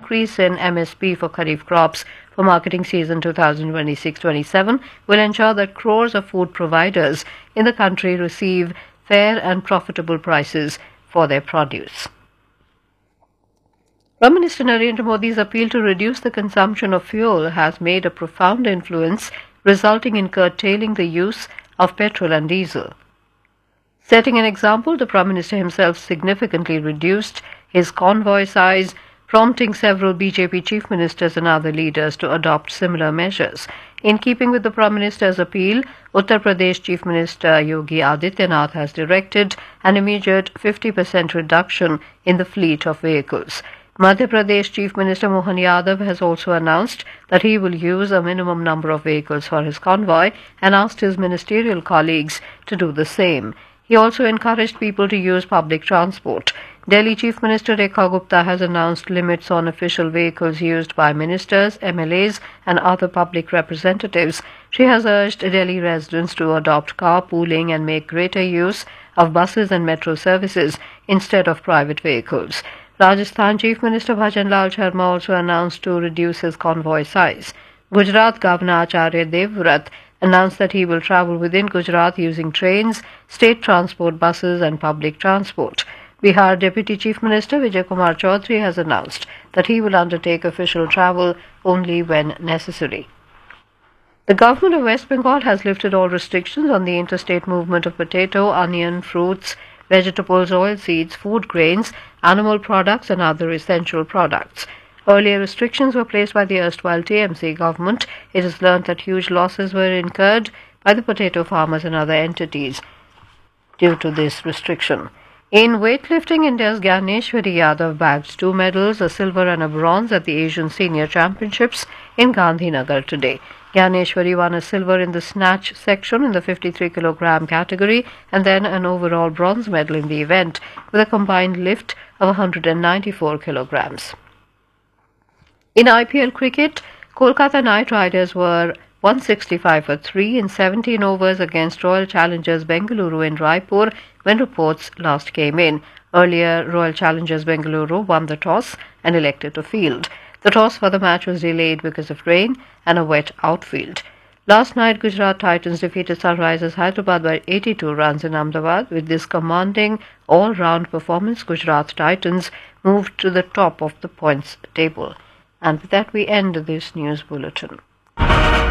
increase in MSP for Kharif crops for marketing season 2026-27 will ensure that crores of food providers in the country receive fair and profitable prices for their produce. Prime Minister Narendra Modi's appeal to reduce the consumption of fuel has made a profound influence, resulting in curtailing the use of petrol and diesel. Setting an example, the Prime Minister himself significantly reduced his convoy size, prompting several BJP chief ministers and other leaders to adopt similar measures. In keeping with the Prime Minister's appeal, Uttar Pradesh Chief Minister Yogi Adityanath has directed an immediate 50% reduction in the fleet of vehicles. Madhya Pradesh Chief Minister Mohan Yadav has also announced that he will use a minimum number of vehicles for his convoy and asked his ministerial colleagues to do the same. He also encouraged people to use public transport. Delhi Chief Minister Rekha Gupta has announced limits on official vehicles used by ministers, MLAs and other public representatives. She has urged Delhi residents to adopt carpooling and make greater use of buses and metro services instead of private vehicles. Rajasthan Chief Minister Bhajan Lal Sharma also announced to reduce his convoy size. Gujarat Governor Acharya Devvrat announced that he will travel within Gujarat using trains, state transport buses and public transport. Bihar Deputy Chief Minister Vijay Kumar Chaudhary has announced that he will undertake official travel only when necessary. The government of West Bengal has lifted all restrictions on the interstate movement of potato, onion, fruits, vegetables, oilseeds, food grains, animal products and other essential products. Earlier restrictions were placed by the erstwhile TMC government. It is learnt that huge losses were incurred by the potato farmers and other entities due to this restriction. In weightlifting, India's Gyaneshwari Yadav bagged 2 medals, a silver and a bronze, at the Asian Senior Championships in Gandhinagar today. Gyaneshwari won a silver in the snatch section in the 53 kilogram category and then an overall bronze medal in the event with a combined lift of 194 kilograms. In IPL cricket, Kolkata Knight Riders were 165 for 3 in 17 overs against Royal Challengers Bengaluru in Raipur when reports last came in. Earlier, Royal Challengers Bengaluru won the toss and elected to field. The toss for the match was delayed because of rain and a wet outfield. Last night, Gujarat Titans defeated Sunrisers Hyderabad by 82 runs in Ahmedabad. With this commanding all-round performance, Gujarat Titans moved to the top of the points table. And with that, we end this news bulletin.